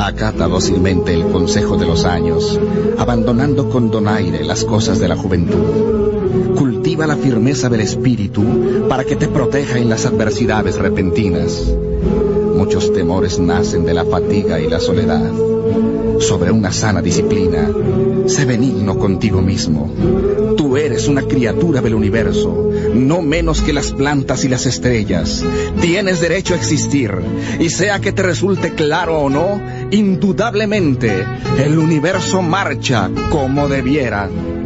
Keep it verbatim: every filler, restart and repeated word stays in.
Acata dócilmente el consejo de los años, abandonando con donaire las cosas de la juventud. Cultiva la firmeza del espíritu para que te proteja en las adversidades repentinas. Muchos temores nacen de la fatiga y la soledad. Sobre una sana disciplina, sé benigno contigo mismo. Tú eres una criatura del universo, no menos que las plantas y las estrellas. Tienes derecho a existir, y sea que te resulte claro o no, indudablemente el universo marcha como debiera.